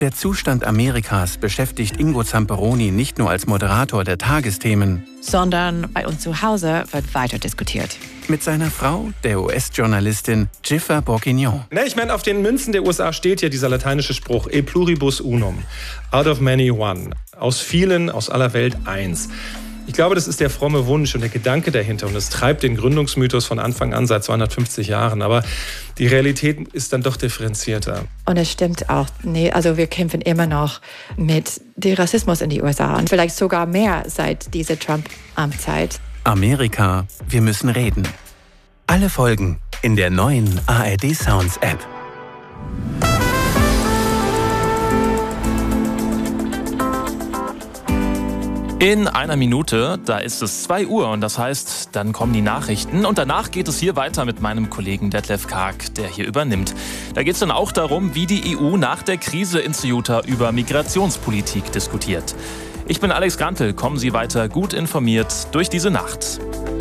Der Zustand Amerikas beschäftigt Ingo Zamperoni nicht nur als Moderator der Tagesthemen, sondern bei uns zu Hause wird weiter diskutiert. Mit seiner Frau, der US-Journalistin Giffer Bourguignon. Ich meine, auf den Münzen der USA steht ja dieser lateinische Spruch E pluribus unum, out of many one, aus vielen, aus aller Welt eins. Ich glaube, das ist der fromme Wunsch und der Gedanke dahinter und es treibt den Gründungsmythos von Anfang an seit 250 Jahren. Aber die Realität ist dann doch differenzierter. Und es stimmt auch, also wir kämpfen immer noch mit dem Rassismus in die USA und vielleicht sogar mehr seit dieser Trump-Amtszeit. Amerika, wir müssen reden. Alle Folgen in der neuen ARD Sounds App. In einer Minute, da ist es 2 Uhr und das heißt, dann kommen die Nachrichten und danach geht es hier weiter mit meinem Kollegen Detlef Karg, der hier übernimmt. Da geht es dann auch darum, wie die EU nach der Krise in Ceuta über Migrationspolitik diskutiert. Ich bin Alex Grantel, kommen Sie weiter gut informiert durch diese Nacht.